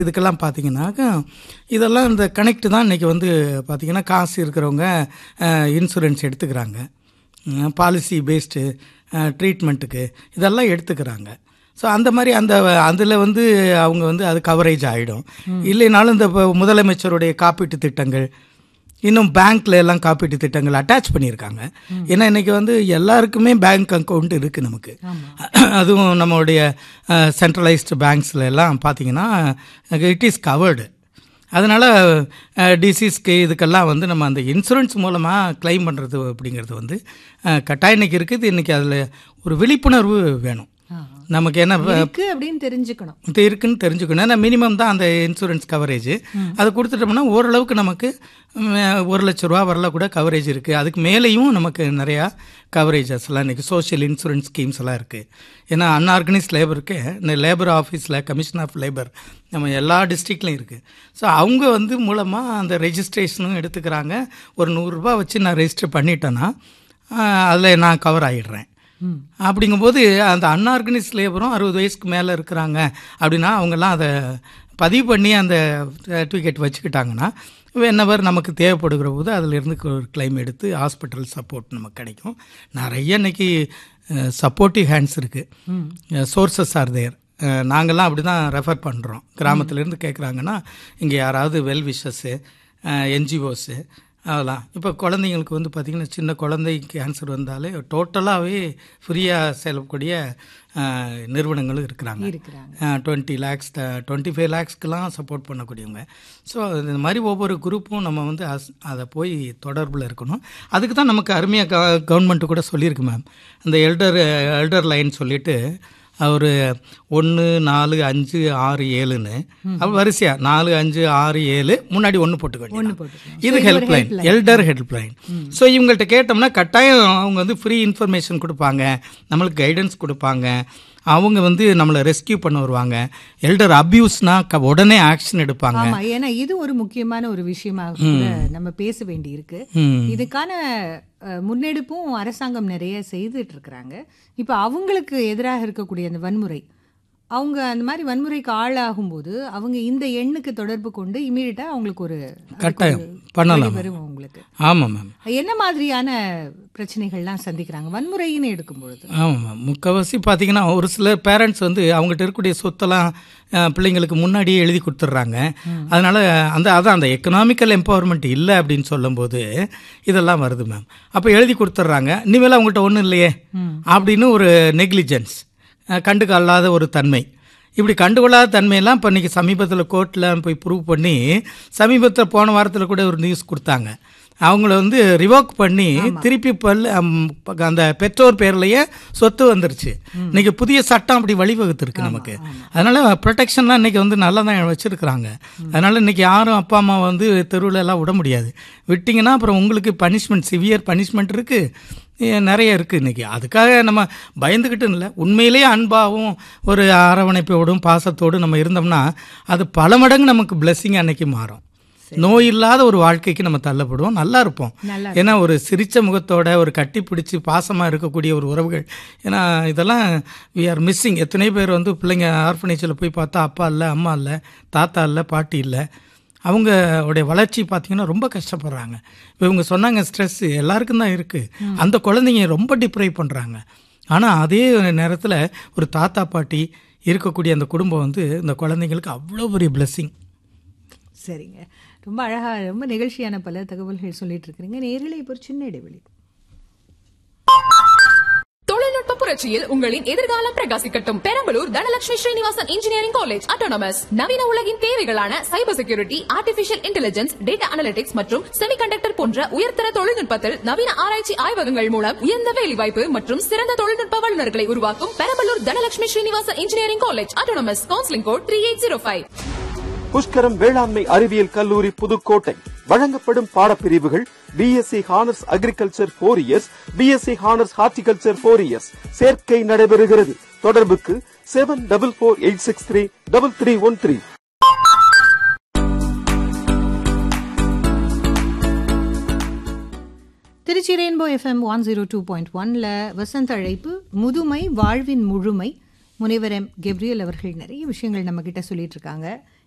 இதுக்கெல்லாம் பார்த்தீங்கன்னாக்கா, இதெல்லாம் இந்த கனெக்ட் தான் இன்றைக்கி வந்து பார்த்தீங்கன்னா, காசு இருக்கிறவங்க இன்சூரன்ஸ் எடுத்துக்கிறாங்க. பாலிசி பேஸ்டு ட்ரீட்மெண்ட்டுக்கு இதெல்லாம் எடுத்துக்கிறாங்க. ஸோ அந்த மாதிரி அதில் வந்து அவங்க வந்து அது கவரேஜ் ஆகிடும். இல்லைனாலும் இந்த முதலமைச்சருடைய காப்பீட்டு திட்டங்கள், இன்னும் பேங்க்ல எல்லாம் காப்பீட்டு திட்டங்கள் அட்டாச் பண்ணியிருக்காங்க. ஏன்னா இன்றைக்கி வந்து எல்லாருக்குமே பேங்க் அக்கௌண்ட் இருக்குது நமக்கு. அதுவும் நம்மளுடைய சென்ட்ரலைஸ்டு பேங்க்ஸில் எல்லாம் பார்த்தீங்கன்னா இட் இஸ் கவர்டு. அதனால் டிசீஸ்க்கு இதுக்கெல்லாம் வந்து நம்ம அந்த இன்சூரன்ஸ் மூலமாக கிளைம் பண்ணுறது அப்படிங்கிறது வந்து கட்டாயம் இன்றைக்கி இருக்குது. இன்றைக்கி அதில் ஒரு விழிப்புணர்வு வேணும். நமக்கு என்ன அப்படின்னு தெரிஞ்சுக்கணும், இது இருக்குன்னு தெரிஞ்சுக்கணும். ஏன்னா மினிமம் தான் அந்த இன்சூரன்ஸ் கவரேஜ். அதை கொடுத்துட்டோம்னா ஓரளவுக்கு நமக்கு 1,00,000 ரூபா வரல கூட கவரேஜ் இருக்குது. அதுக்கு மேலேயும் நமக்கு நிறையா கவரேஜஸ்லாம் இன்றைக்கி சோஷியல் இன்சூரன்ஸ் ஸ்கீம்ஸ் எல்லாம் இருக்குது. ஏன்னா அன்ஆர்கனைஸ்ட் லேபருக்கு இந்த லேபர் ஆஃபீஸில் கமிஷன் ஆஃப் லேபர் நம்ம எல்லா டிஸ்ட்ரிக்ட்லையும் இருக்குது. ஸோ அவங்க வந்து மூலமாக அந்த ரெஜிஸ்ட்ரேஷனும் எடுத்துக்கிறாங்க. ஒரு 100 ரூபா வச்சு நான் ரெஜிஸ்டர் பண்ணிட்டேன்னா அதில் நான் கவர் ஆகிடுறேன். அப்படிங்கும்போது அந்த அன்ஆர்கனைஸ்ட் லேபரும் 60 வயசுக்கு மேலே இருக்கிறாங்க அப்படின்னா அவங்கெல்லாம் அதை பதிவு பண்ணி அந்த சர்டிஃபிகேட் வச்சுக்கிட்டாங்கன்னா வென்னவர் நமக்கு தேவைப்படுகிற போது அதிலிருந்து ஒரு கிளைம் எடுத்து ஹாஸ்பிட்டல் சப்போர்ட் நமக்கு கிடைக்கும். நிறைய இன்னைக்கு சப்போர்ட்டிவ் ஹேண்ட்ஸ் இருக்குது, சோர்சஸ் ஆர் தேர். நாங்கள்லாம் அப்படி தான் ரெஃபர் பண்ணுறோம். கிராமத்துலேருந்து கேட்குறாங்கன்னா இங்கே யாராவது வெல் விஷஸ்ஸு, என்ஜிஓஸு அதெல்லாம். இப்போ குழந்தைங்களுக்கு வந்து பார்த்திங்கன்னா சின்ன குழந்தை கேன்சர் வந்தாலே டோட்டலாகவே ஃப்ரீயாக செல்லக்கூடிய நிறுவனங்களும் இருக்கிறாங்க. 20 lakhs 25 lakhsக்கெலாம் சப்போர்ட் பண்ணக்கூடியவங்க. ஸோ இந்த மாதிரி ஒவ்வொரு குரூப்பும் நம்ம வந்து அதை போய் தொடர்பில் இருக்கணும். அதுக்கு தான் நமக்கு அருமையாக கவர்மெண்ட்டு கூட சொல்லியிருக்கு மேம். அந்த எல்டர் லைன் சொல்லிட்டு ஒரு 1 4 5 6 7ன்னு அப்போ வரிசையா 4 5 6 7 முன்னாடி 1 போட்டுக்கணும். இது ஹெல்ப்லைன், எல்டர் ஹெல்ப்லைன். ஸோ இவங்கள்ட்ட கேட்டோம்னா கட்டாயம் அவங்க வந்து ஃப்ரீ இன்ஃபர்மேஷன் கொடுப்பாங்க, நம்மளுக்கு கைடன்ஸ் கொடுப்பாங்க. அவங்க வந்து நம்மளை ரெஸ்கியூ பண்ண வருவாங்க. எல்டர் அபியூஸ்னா உடனே ஆக்ஷன் எடுப்பாங்க. ஏன்னா இது ஒரு முக்கியமான ஒரு விஷயமாக நம்ம பேச வேண்டி இருக்கு. இதுக்கான முன்னெடுப்பும் அரசாங்கம் நிறைய செய்துட்டு இருக்கிறாங்க. இப்போ அவங்களுக்கு எதிராக இருக்கக்கூடிய அந்த வன்முறை, அவங்க அந்த மாதிரி வன்முறைக்கு ஆளாகும் போது அவங்க இந்த எண்ணுக்கு தொடர்பு கொண்டு இமீடியட்டா அவங்களுக்கு ஒரு கட்டாயம் பண்ணலாம் வரும். அவங்களுக்கு ஆமாம் மேம். என்ன மாதிரியான பிரச்சனைகள்லாம் சந்திக்கிறாங்க வன்முறைன்னு எடுக்கும்பொழுது? ஆமாம் மேம். முக்கால்வாசி பார்த்தீங்கன்னா ஒரு சில பேரண்ட்ஸ் வந்து அவங்ககிட்ட இருக்கக்கூடிய சொத்தெல்லாம் பிள்ளைங்களுக்கு முன்னாடியே எழுதி கொடுத்துட்றாங்க. அதனால் அந்த எக்கனாமிக்கல் எம்பவர்மெண்ட் இல்லை அப்படின்னு சொல்லும்போது இதெல்லாம் வருது மேம். அப்போ எழுதி கொடுத்துட்றாங்க, இனிமேல் அவங்ககிட்ட ஒன்றும் இல்லையே அப்படின்னு ஒரு நெக்லிஜென்ஸ், கண்டுகொள்ளாத ஒரு தன்மை. இப்படி கண்டுகொள்ளாத தன்மையெல்லாம் இப்போ இன்றைக்கி சமீபத்தில் கோர்ட்டில் போய் ப்ரூவ் பண்ணி போன வாரத்தில் கூட ஒரு நியூஸ் கொடுத்தாங்க. அவங்கள வந்து ரிவோக் பண்ணி திருப்பி அந்த பெற்றோர் பேர்லேயே சொத்து வந்துருச்சு. இன்னைக்கு புதிய சட்டம் அப்படி வழிவகுத்துருக்கு நமக்கு. அதனால ப்ரொடெக்ஷன்லாம் இன்னைக்கு வந்து நல்லா தான் வச்சிருக்கிறாங்க. அதனால இன்னைக்கு யாரும் அப்பா அம்மா வந்து தெருவில் எல்லாம் விட முடியாது. விட்டிங்கன்னா அப்புறம் உங்களுக்கு பனிஷ்மெண்ட், சிவியர் பனிஷ்மெண்ட் இருக்குது, நிறைய இருக்குது இன்றைக்கி. அதுக்காக நம்ம பயந்துக்கிட்டு இல்லை, உண்மையிலேயே அன்பாகவும் ஒரு அரவணைப்போடும் பாசத்தோடு நம்ம இருந்தோம்னா அது பல மடங்கு நமக்கு பிளெஸ்ஸிங் அன்னைக்கு மாறும். நோய் இல்லாத ஒரு வாழ்க்கைக்கு நம்ம தள்ளப்படுவோம், நல்லா இருப்போம். ஏன்னா ஒரு சிரிச்ச முகத்தோட ஒரு கட்டி பிடிச்சி பாசமாக இருக்கக்கூடிய ஒரு உறவுகள், ஏன்னா இதெல்லாம் வி ஆர் மிஸ்ஸிங். எத்தனையோ பேர் வந்து பிள்ளைங்க ஆர்ஃபனேஜில் போய் பார்த்தா அப்பா இல்லை, அம்மா இல்லை, தாத்தா இல்லை, பாட்டி இல்லை. அவங்களுடைய வளர்ச்சி பார்த்திங்கன்னா ரொம்ப கஷ்டப்படுறாங்க. இப்போ இவங்க சொன்னாங்க ஸ்ட்ரெஸ் எல்லாருக்கும் தான் இருக்குது. அந்த குழந்தைங்க ரொம்ப டிப்ரைவ் பண்ணுறாங்க. ஆனால் அதே நேரத்தில் ஒரு தாத்தா பாட்டி இருக்கக்கூடிய அந்த குடும்பம் வந்து இந்த குழந்தைங்களுக்கு அவ்வளோ பெரிய பிளெஸ்ஸிங். சரிங்க, ரொம்ப அழகாக ரொம்ப நிகழ்ச்சியான பல தகவல்கள் சொல்லிட்டு இருக்கிறீங்க. நேரில் இப்போ ஒரு சின்ன இடைவெளி. தொழில்நுட்ப புரட்சியில் உங்களின் எதிர்காலம் பிரகாசிக்கட்டும். Perambalur Dhanalakshmi Srinivasan engineering college autonomous நவீன உலகின் தேவைகளான cyber security, artificial intelligence, data analytics மற்றும் செமிகண்டக்டர் போன்ற உயர்தர தொழில்நுட்பத்தில் நவீன ஆராய்ச்சி ஆய்வகங்கள் மூலம் உயர்ந்த வேலைவாய்ப்பு மற்றும் சிறந்த தொழில்நுட்ப வல்லுநர்களை உருவாக்கும் Perambalur Dhanalakshmi Srinivasan engineering college autonomous. Counselling code 3805. Pushkaram வேளாண்மை அறிவியல் கல்லூரி புதுக்கோட்டை வழங்கப்படும் பாடப்பிரிவுகள் BSc honours agriculture 4 years, BSc honours horticulture 4 years. சேர்க்கை நடைபெறுகிறது. தொடர்புக்கு 7448633313. திருச்சி ரெயின்போ FM 102.1ல வசந்த அழைப்பு முதுமை வாழ்வின் முழுமை. முனைவர் M. கெப்ரியல் அவர்கள் நிறைய விஷயங்கள் நம்ம கிட்ட சொல்லிட்டு இருக்காங்க.